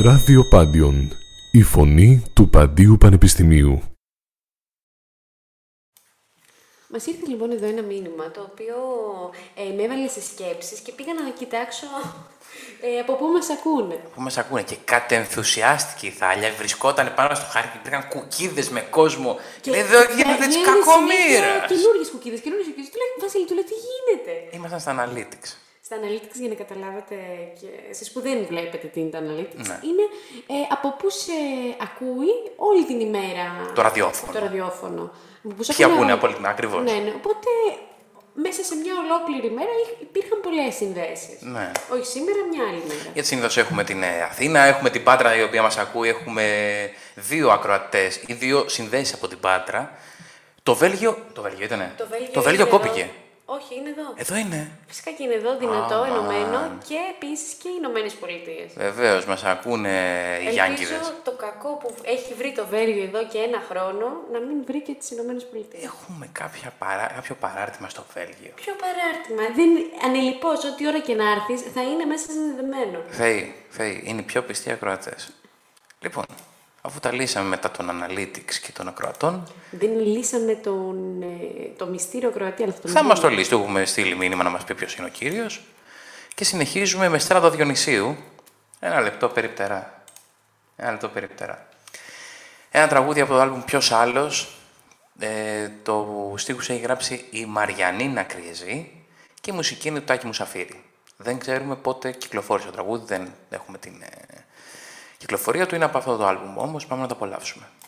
Ράδιο Πάντιον, η φωνή του Παντίου Πανεπιστημίου. Μας ήρθε λοιπόν εδώ ένα μήνυμα, το οποίο με έβαλε σε σκέψεις και πήγα να κοιτάξω από πού μας ακούνε. Πού μας ακούνε και κατενθουσιάστηκε η Θάλια, βρισκόταν πάνω στο χάρτη και υπήρχαν κουκίδες με κόσμο. Και λέει, εδώ γίνεται της κακομοίρας. Καινούργιες κουκίδες. Του λέει, Βασίλη, του λέει, τι γίνεται. Ήμασταν στα Analytics. Στα Analytics, για να καταλάβετε, και εσείς που δεν βλέπετε τι είναι τα Analytics, Ναι. είναι από πού σε ακούει όλη την ημέρα Το ραδιόφωνο. Ποιοι ακούνε από όλη την ακριβώς. Ναι. Οπότε μέσα σε μια ολόκληρη μέρα υπήρχαν πολλές συνδέσεις. Ναι. Όχι σήμερα, μια άλλη μέρα. Γιατί συνήθως έχουμε την Αθήνα, έχουμε την Πάτρα η οποία μας ακούει, έχουμε 2 ακροατές ή 2 συνδέσεις από την Πάτρα. Το Βέλγιο ήτανε. Το Βέλγιο είναι κόπηκε. εδώ. Όχι, είναι εδώ. Εδώ είναι. Φυσικά και είναι εδώ, δυνατό, ενωμένο και επίσης και οι Ηνωμένες Πολιτείες. Βεβαίως, μας ακούνε οι Γιάνκηδες. Ελπίζω το κακό που έχει βρει το Βέλγιο εδώ και 1 χρόνο να μην βρει και τις Ηνωμένες Πολιτείες. Έχουμε κάποιο παράρτημα στο Βέλγιο. Ποιο παράρτημα. Ανελιπώς, ό,τι ώρα και να έρθεις, θα είναι μέσα συνδεδεμένο. Θεοί, είναι οι πιο πιστοί ακροατές. Λοιπόν, αφού τα λύσαμε μετά των Analytics και των ακροατών, Δεν λύσαμε το μυστήριο ακροατή, αλλά θα μας το λύσει. Του έχουμε στείλει μήνυμα να μας πει ποιος είναι ο κύριος. Και συνεχίζουμε με Στράτο Διονυσίου. Ένα λεπτό περιπτερά. Ένα τραγούδι από το άλμπουμ Ποιος Άλλος. Το στίχους έχει γράψει η Μαριανίνα Κριεζή και η μουσική είναι του Τάκη Μουσαφίρη. Δεν ξέρουμε πότε κυκλοφόρησε το τραγούδι, δεν έχουμε την κυκλοφορία του. Είναι από αυτό το άλμπουμ, όμως πάμε να το απολαύσουμε.